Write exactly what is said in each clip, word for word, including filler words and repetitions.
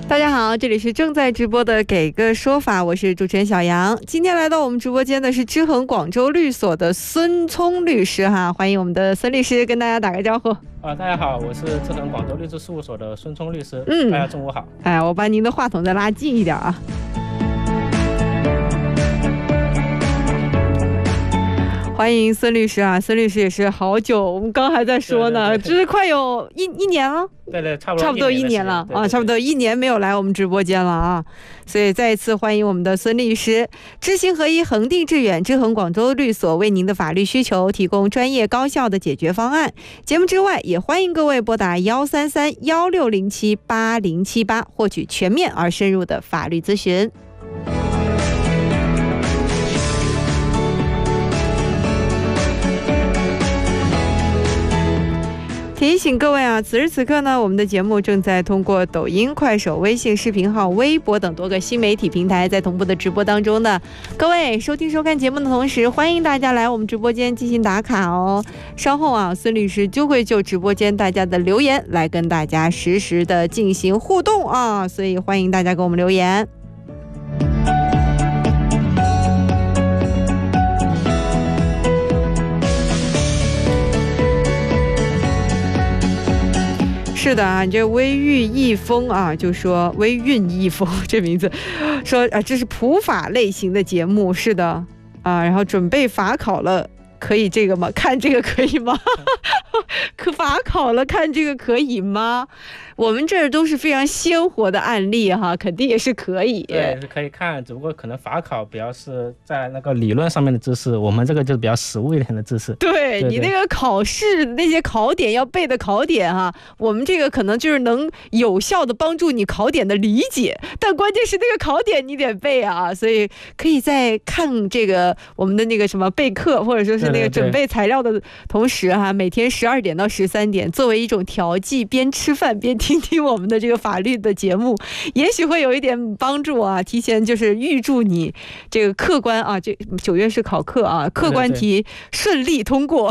大家好，这里是正在直播的给个说法，我是主持人小杨。今天来到我们直播间的是知恒广州律所的孙聪律师哈，欢迎我们的孙律师跟大家打个招呼。 啊，大家好，我是知恒广州律师事务所的孙聪律师。 嗯， 大家中午好。 哎，我把您的话筒再拉近一点啊。欢迎孙律师啊，孙律师也是好久，我们刚还在说呢，这是快有一一年了。 对对，差不多差不多一年了啊，差不多一年没有来我们直播间了啊，所以再一次欢迎我们的孙律师。知行合一，恒定致远，知恒广州律所为您的法律需求提供专业高效的解决方案。节目之外，也欢迎各位拨打幺三三幺六零七八零七八，获取全面而深入的法律咨询。提醒各位啊，此时此刻呢，我们的节目正在通过抖音、快手、微信视频号、微博等多个新媒体平台在同步的直播当中呢。各位收听收看节目的同时，欢迎大家来我们直播间进行打卡哦。稍后啊，孙律师就会就直播间大家的留言来跟大家实时的进行互动啊，所以欢迎大家给我们留言。是的啊，这微玉一峰啊，就说微韵一峰这名字，说啊这是普法类型的节目，是的啊，然后准备法考了，可以这个吗？看这个可以吗？可法考了，看这个可以吗？我们这儿都是非常鲜活的案例哈，肯定也是可以。 对，是可以看，只不过可能法考比较是在那个理论上面的知识，我们这个就是比较实务一点的知识。 对，对对，你那个考试那些考点要背的考点哈，我们这个可能就是能有效的帮助你考点的理解，但关键是那个考点你得背啊，所以可以在看这个我们的那个什么备课或者说是那个准备材料的同时哈，每天十二点到十三点作为一种调剂，边吃饭边听听我们的这个法律的节目，也许会有一点帮助啊。提前就是预祝你这个客观啊，这九月是考课啊，客观题顺利通过。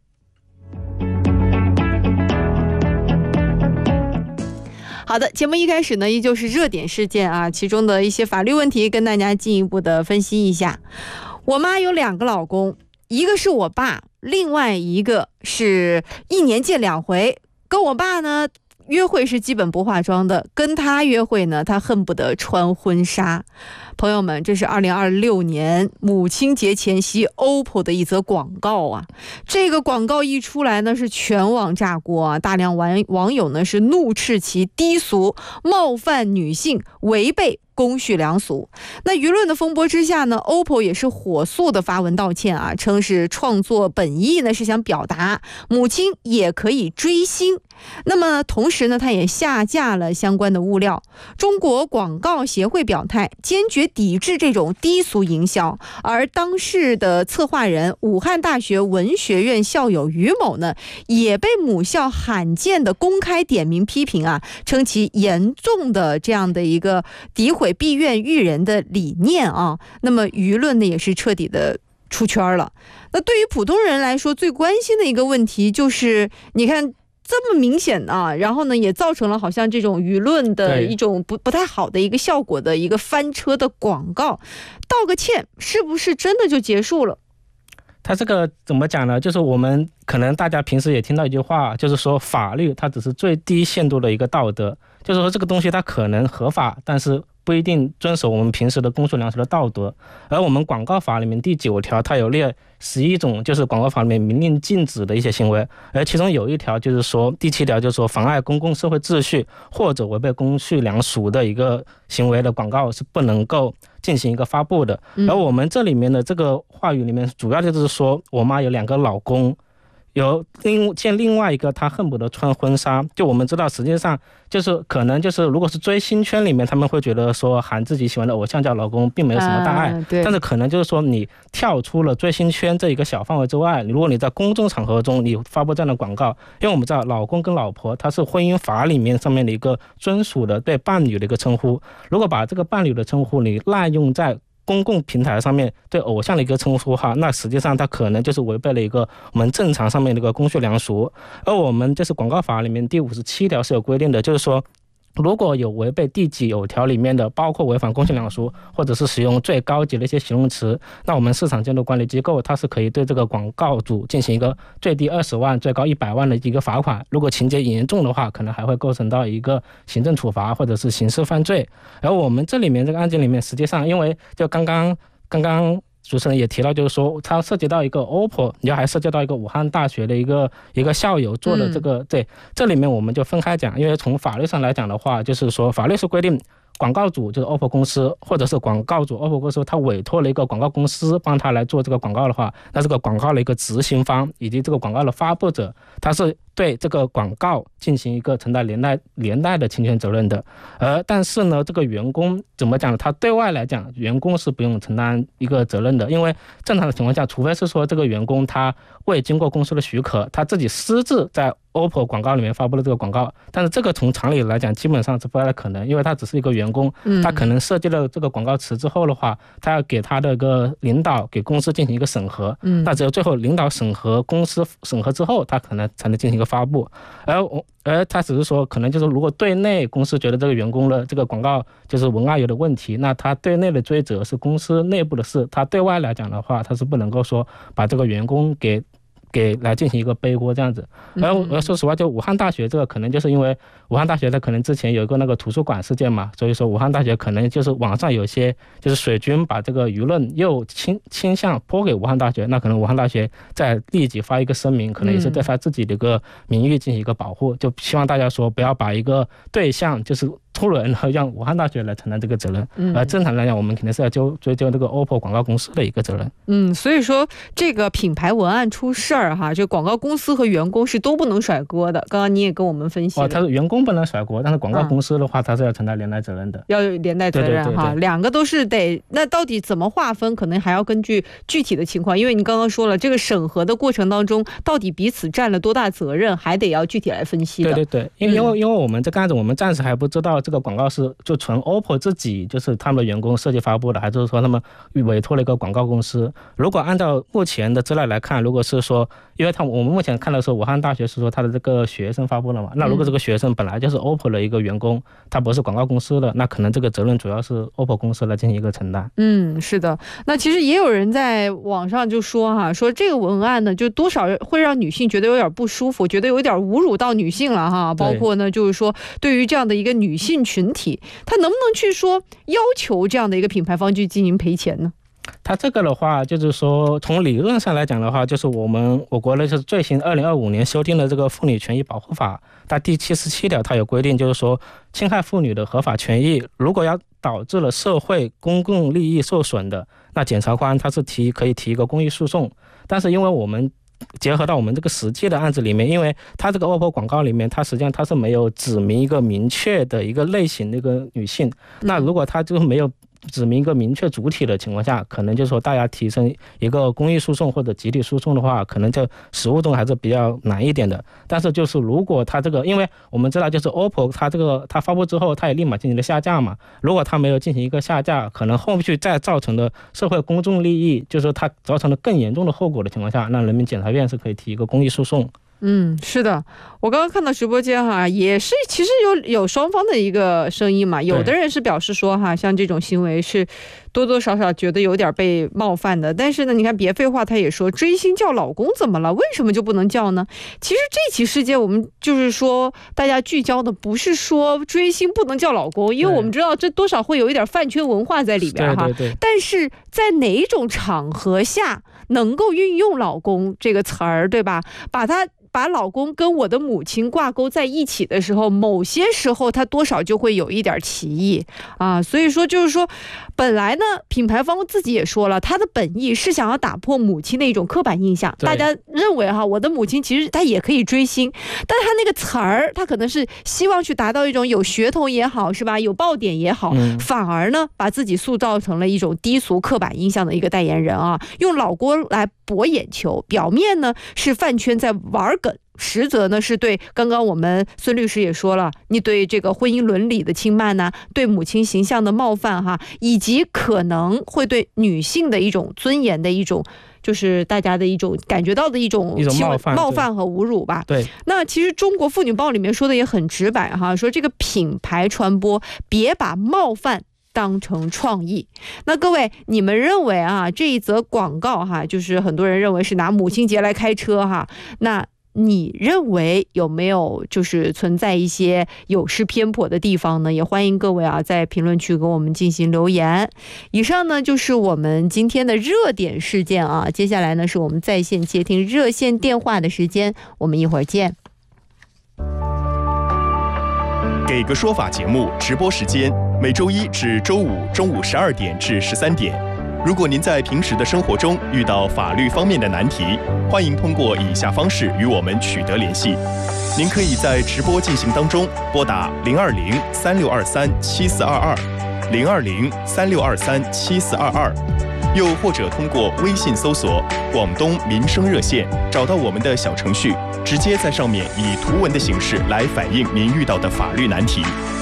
好的，节目一开始呢，依旧是热点事件啊，其中的一些法律问题跟大家进一步的分析一下。我妈有两个老公，一个是我爸，另外一个是一年见两回。跟我爸呢约会是基本不化妆的，跟他约会呢，他恨不得穿婚纱。朋友们，这是二零二六年母亲节前夕 O P P O 的一则广告啊！这个广告一出来呢，是全网炸锅啊！大量网网友呢是怒斥其低俗、冒犯女性、违背公序良俗。那舆论的风波之下呢 ，O P P O 也是火速的发文道歉啊，称是创作本意呢是想表达母亲也可以追星。那么同时呢，他也下架了相关的物料。中国广告协会表态，坚决抵制这种低俗营销。而当事的策划人武汉大学文学院校友于某呢，也被母校罕见的公开点名批评啊，称其严重的这样的一个诋毁闭院育人的理念啊。那么舆论呢，也是彻底的出圈了。那对于普通人来说，最关心的一个问题就是，你看这么明显啊，然后呢也造成了好像这种舆论的一种不不太好的一个效果的一个翻车的广告，道个歉是不是真的就结束了？ 他这个怎么讲呢？就是我们可能大家平时也听到一句话，就是说法律它只是最低限度的一个道德，就是说这个东西它可能合法，但是不一定遵守我们平时的公序良俗的道德。而我们广告法里面第九条，它有列十一种就是广告法里面明令禁止的一些行为，而其中有一条就是说，第七条就是说，妨碍公共社会秩序或者违背公序良俗的一个行为的广告是不能够进行一个发布的。而我们这里面的这个话语里面，主要就是说我妈有两个老公，有另见另外一个他恨不得穿婚纱。就我们知道实际上就是可能就是如果是追星圈里面，他们会觉得说喊自己喜欢的偶像叫老公并没有什么大碍、啊、但是可能就是说你跳出了追星圈这一个小范围之外，如果你在公众场合中你发布这样的广告，因为我们知道老公跟老婆它是婚姻法里面上面的一个专属的对伴侣的一个称呼，如果把这个伴侣的称呼你滥用在公共平台上面对偶像的一个称呼哈，那实际上它可能就是违背了一个我们正常上面的一个公序良俗。而我们就是广告法里面第五十七条是有规定的，就是说如果有违背第九条里面的，包括违反公序良俗，或者是使用最高级的一些形容词，那我们市场监督管理机构它是可以对这个广告主进行一个最低二十万、最高一百万的一个罚款。如果情节严重的话，可能还会构成到一个行政处罚或者是刑事犯罪。而我们这里面这个案件里面，实际上因为就刚刚刚刚。主持人也提到，就是说它涉及到一个 O P P O， 你还涉及到一个武汉大学的一个一个校友做的这个，嗯、对，这里面我们就分开讲，因为从法律上来讲的话，就是说法律是规定。广告主就是 O P P O 公司，或者是广告主 O P P O 公司，他委托了一个广告公司帮他来做这个广告的话，那这个广告的一个执行方以及这个广告的发布者，他是对这个广告进行一个承担连带连带的侵权责任的。而但是呢，这个员工怎么讲呢？他对外来讲，员工是不用承担一个责任的，因为正常的情况下，除非是说这个员工他未经过公司的许可，他自己私自在O P P O 广告里面发布了这个广告，但是这个从常理来讲基本上是不太可能，因为他只是一个员工，他可能设计了这个广告词之后的话，他要给他的一个领导给公司进行一个审核，嗯，那只有最后领导审核公司审核之后，他可能才能进行一个发布，而而他只是说可能就是如果对内公司觉得这个员工的这个广告就是文案有的问题，那他对内的追责是公司内部的事，他对外来讲的话，他是不能够说把这个员工给给来进行一个背锅这样子。而我说实话，就武汉大学这个可能就是因为武汉大学它可能之前有一个那个图书馆事件嘛，所以说武汉大学可能就是网上有些就是水军把这个舆论又倾倾向泼给武汉大学，那可能武汉大学再立即发一个声明，可能也是对他自己的一个名誉进行一个保护，就希望大家说不要把一个对象就是突然让武汉大学来承担这个责任，而正常来讲我们肯定是要追追究这个 O P P O 广告公司的一个责任。 嗯，所以说这个品牌文案出事儿哈，这广告公司和员工是都不能甩锅的。刚刚你也跟我们分析了， 哦，他是员工不能甩锅，但是广告公司的话，他是要承担连带责任的， 要有连带责任哈，两个都是得。那到底怎么划分，可能还要根据具体的情况，因为你刚刚说了，这个审核的过程当中，到底彼此占了多大责任，还得要具体来分析的。 对对对，因为、嗯、因为我们这个案子，我们暂时还不知道这个广告是就纯 O P P O 自己就是他们的员工设计发布的，还是说他们委托了一个广告公司。如果按照目前的资料来看，如果是说，因为他我们目前看到说武汉大学是说他的这个学生发布了嘛，那如果这个学生本来就是 O P P O 的一个员工，他不是广告公司的，那可能这个责任主要是 O P P O 公司来进行一个承担。 嗯，是的。那其实也有人在网上就说哈，说这个文案呢，就多少会让女性觉得有点不舒服，觉得有点侮辱到女性了哈。包括呢，就是说对于这样的一个女性群体，他能不能去说要求这样的一个品牌方去进行赔钱呢？ 他这个的话，就是说从理论上来讲的话，就是我们我国的就是最新二零二五年修订的这个妇女权益保护法，它第七十七条它有规定，就是说侵害妇女的合法权益，如果要导致了社会公共利益受损的，那检察官他是提可以提一个公益诉讼。但是因为我们结合到我们这个实际的案子里面，因为它这个 O P P O 广告里面，它实际上它是没有指明一个明确的一个类型的一个女性，那如果它就没有指明一个明确主体的情况下，可能就是说大家提升一个公益诉讼或者集体诉讼的话，可能就实务中还是比较难一点的。但是就是如果它这个，因为我们知道就是 O P P O 它这个它发布之后，它也立马进行了下架嘛。如果它没有进行一个下架，可能后续再造成的社会公众利益，就是说它造成了更严重的后果的情况下，那人民检察院是可以提一个公益诉讼。 嗯，是的，我刚刚看到直播间哈，也是其实有有双方的一个声音嘛。有的人是表示说哈，像这种行为是多多少少觉得有点被冒犯的。但是呢，你看别废话，他也说追星叫老公怎么了？为什么就不能叫呢？其实这起事件我们就是说，大家聚焦的不是说追星不能叫老公，因为我们知道这多少会有一点饭圈文化在里边哈。 对对对。 但是在哪种场合下能够运用老公这个词儿，对吧？把它把老公跟我的母亲挂钩在一起的时候，某些时候他多少就会有一点歧义啊。所以说就是说，本来呢品牌方自己也说了，他的本意是想要打破母亲的一种刻板印象，大家认为哈，我的母亲其实她也可以追星，但他那个词儿他可能是希望去达到一种有噱头也好，是吧，有爆点也好，嗯、反而呢把自己塑造成了一种低俗刻板印象的一个代言人啊，用老公来博眼球，表面呢是饭圈在玩梗，实则呢是对刚刚我们孙律师也说了，你对这个婚姻伦理的轻慢呢，对母亲形象的冒犯哈，以及可能会对女性的一种尊严的一种就是大家的一种感觉到的一种一种冒犯冒犯和侮辱吧。 对， 那其实中国妇女报里面说的也很直白哈，说这个品牌传播别把冒犯当成创意。那各位，你们认为啊，这一则广告哈，就是很多人认为是拿母亲节来开车哈，那你认为有没有就是存在一些有失偏颇的地方呢？也欢迎各位啊在评论区给我们进行留言。以上呢就是我们今天的热点事件啊，接下来呢是我们在线接听热线电话的时间，我们一会儿见。 给个说法节目直播时间每周一至周五中午十二点至十三点。如果您在平时的生活中遇到法律方面的难题，欢迎通过以下方式与我们取得联系。您可以在直播进行当中拨打零二零三六二三七四二二，零二零三六二三七四二二，又或者通过微信搜索“广东民生热线”，找到我们的小程序，直接在上面以图文的形式来反映您遇到的法律难题。